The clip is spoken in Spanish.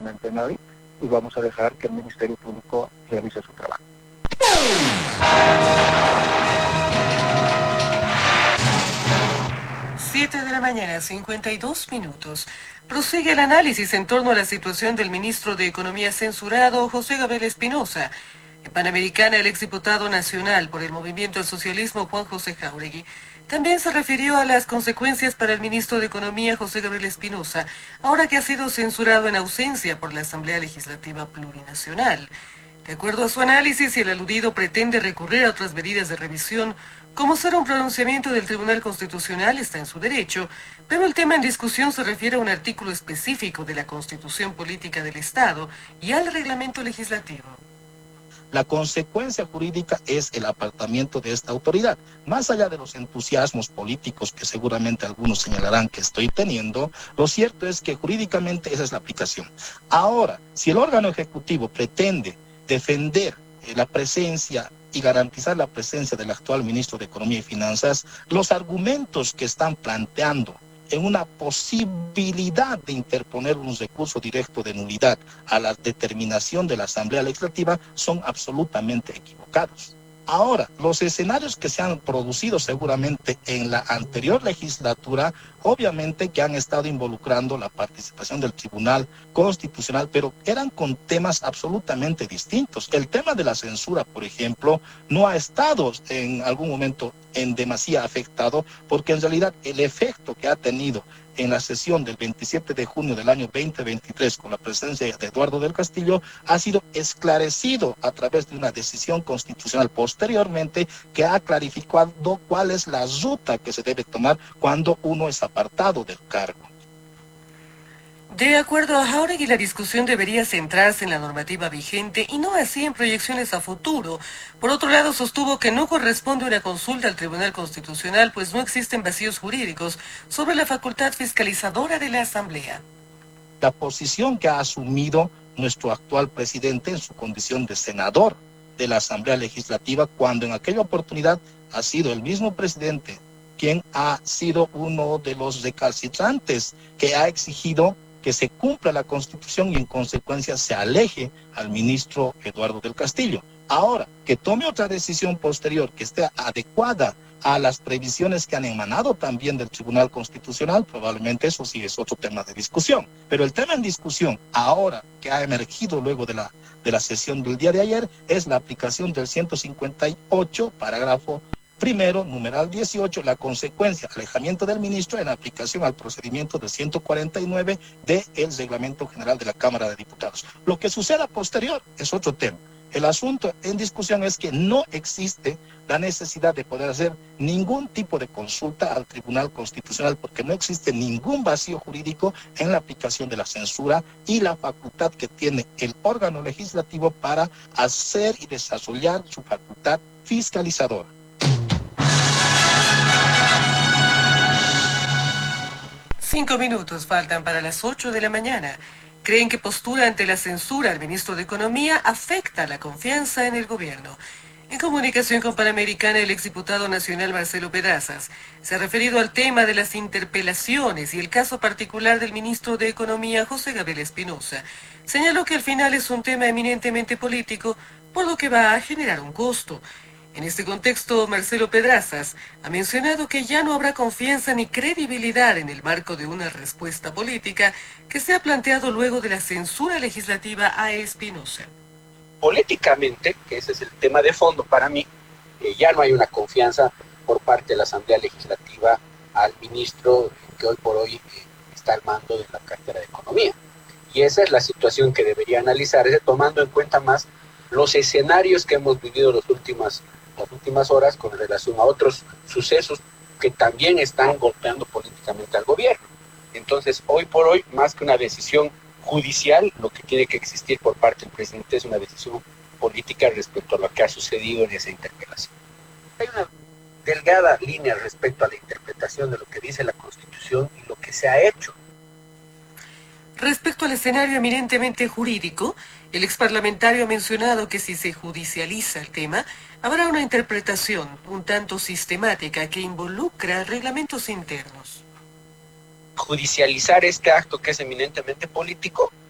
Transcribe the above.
absolutamente nadie y vamos a dejar que el Ministerio Público realice su trabajo. 7:52 a.m. Prosigue el análisis en torno a la situación del ministro de Economía censurado, José Gabriel Espinosa. En Panamericana, el exdiputado nacional por el Movimiento al Socialismo, Juan José Jáuregui, también se refirió a las consecuencias para el ministro de Economía, José Gabriel Espinosa, ahora que ha sido censurado en ausencia por la Asamblea Legislativa Plurinacional. De acuerdo a su análisis, el aludido pretende recurrir a otras medidas de revisión, como ser un pronunciamiento del Tribunal Constitucional, está en su derecho, pero el tema en discusión se refiere a un artículo específico de la Constitución Política del Estado y al reglamento legislativo. La consecuencia jurídica es el apartamiento de esta autoridad. Más allá de los entusiasmos políticos que seguramente algunos señalarán que estoy teniendo, lo cierto es que jurídicamente esa es la aplicación. Ahora, si el órgano ejecutivo pretende defender la presencia y garantizar la presencia del actual ministro de Economía y Finanzas, los argumentos que están planteando en una posibilidad de interponer un recurso directo de nulidad a la determinación de la Asamblea Legislativa son absolutamente equivocados. Ahora, los escenarios que se han producido seguramente en la anterior legislatura, obviamente que han estado involucrando la participación del Tribunal Constitucional, pero eran con temas absolutamente distintos. El tema de la censura, por ejemplo, no ha estado en algún momento en demasía afectado, porque en realidad el efecto que ha tenido en la sesión del 27 de junio del año 2023 con la presencia de Eduardo del Castillo ha sido esclarecido a través de una decisión constitucional posteriormente que ha clarificado cuál es la ruta que se debe tomar cuando uno es apartado del cargo. De acuerdo a Jáuregui, la discusión debería centrarse en la normativa vigente y no así en proyecciones a futuro. Por otro lado, sostuvo que no corresponde una consulta al Tribunal Constitucional, pues no existen vacíos jurídicos sobre la facultad fiscalizadora de la Asamblea. La posición que ha asumido nuestro actual presidente en su condición de senador de la Asamblea Legislativa, cuando en aquella oportunidad ha sido el mismo presidente quien ha sido uno de los recalcitrantes que ha exigido que se cumpla la Constitución y en consecuencia se aleje al ministro Eduardo del Castillo. Ahora, que tome otra decisión posterior que esté adecuada a las previsiones que han emanado también del Tribunal Constitucional, probablemente eso sí es otro tema de discusión. Pero el tema en discusión ahora que ha emergido luego de la sesión del día de ayer es la aplicación del 158, parágrafo primero, numeral 18, la consecuencia, alejamiento del ministro en aplicación al procedimiento de 149 del Reglamento General de la Cámara de Diputados. Lo que suceda posterior es otro tema. El asunto en discusión es que no existe la necesidad de poder hacer ningún tipo de consulta al Tribunal Constitucional porque no existe ningún vacío jurídico en la aplicación de la censura y la facultad que tiene el órgano legislativo para hacer y desarrollar su facultad fiscalizadora. 5 minutos faltan para las 8 de la mañana. Creen que postura ante la censura al ministro de Economía afecta la confianza en el gobierno. En comunicación con Panamericana, el exdiputado nacional Marcelo Pedrazas se ha referido al tema de las interpelaciones y el caso particular del ministro de Economía, José Gabriel Espinosa. Señaló que al final es un tema eminentemente político, por lo que va a generar un costo. En este contexto, Marcelo Pedrazas ha mencionado que ya no habrá confianza ni credibilidad en el marco de una respuesta política que se ha planteado luego de la censura legislativa a Espinosa. Políticamente, que ese es el tema de fondo para mí, ya no hay una confianza por parte de la Asamblea Legislativa al ministro que hoy por hoy está al mando de la cartera de Economía. Y esa es la situación que debería analizarse, tomando en cuenta más los escenarios que hemos vivido las últimas horas con relación a otros sucesos que también están golpeando políticamente al gobierno. Entonces, hoy por hoy, más que una decisión judicial, lo que tiene que existir por parte del presidente es una decisión política respecto a lo que ha sucedido en esa interpelación. Hay una delgada línea respecto a la interpretación de lo que dice la Constitución y lo que se ha hecho. Respecto al escenario eminentemente jurídico, el exparlamentario ha mencionado que si se judicializa el tema, habrá una interpretación un tanto sistemática que involucra reglamentos internos. Judicializar este acto que es eminentemente político